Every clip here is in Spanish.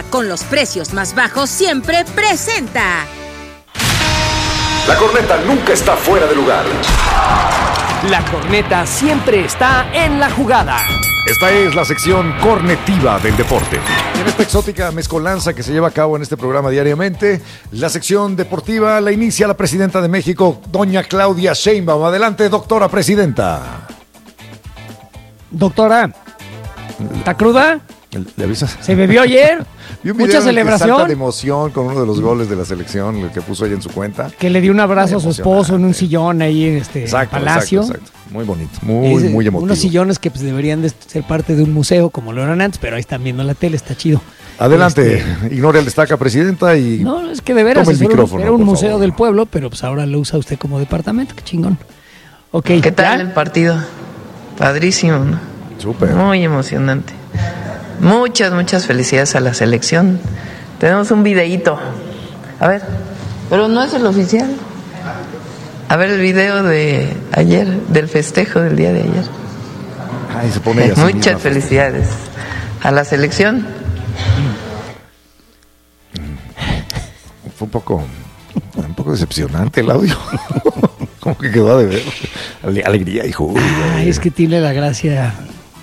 con los precios más bajos siempre, presenta. La corneta nunca está fuera de lugar. La corneta siempre está en la jugada. Esta es la sección cornetiva del deporte. Y en esta exótica mezcolanza que se lleva a cabo en este programa diariamente, la sección deportiva la inicia la presidenta de México, doña Claudia Sheinbaum. Adelante, doctora presidenta. Doctora, ¿está cruda? ¿Le avisas? ¿Se bebió ayer? Vi un video ¿Mucha en el que celebración? salta de emoción con uno de los goles de la selección, el que puso ella en su cuenta. Que le dio un abrazo a su esposo en un sillón ahí en Exacto, Palacio. Exacto. Muy bonito, muy emotivo. Unos sillones que pues, deberían de ser parte de un museo como lo eran antes, pero ahí están viendo la tele, está chido. Adelante, ignore el destaca, presidenta, y no, es que de veras tome el micrófono, era un por museo favor. del pueblo, pero pues ahora lo usa usted como departamento, qué chingón. Okay, ¿Qué tal ¿ya? el partido? Padrísimo, ¿no? Súper. Muy emocionante. Muchas felicidades a la selección. Tenemos un videíto. A ver, pero no es el oficial. A ver el video de ayer, del festejo del día de ayer. Ay, se pone ella así misma. Muchas felicidades a la selección. Fue un poco decepcionante el audio. Como que quedó de ver. Alegría, hijo. Ay, es que tiene la gracia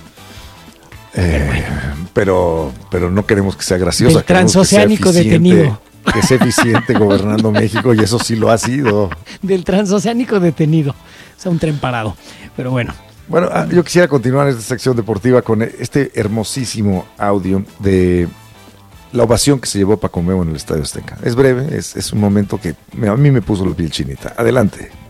Pero no queremos que sea graciosa. del transoceánico detenido. Que sea eficiente gobernando México, y eso sí lo ha sido. Del transoceánico detenido. O sea, un tren parado. Pero bueno. Bueno, yo quisiera continuar esta sección deportiva con este hermosísimo audio de la ovación que se llevó Paco Memo en el Estadio Azteca. Es breve, es un momento que a mí me puso la piel chinita. Adelante.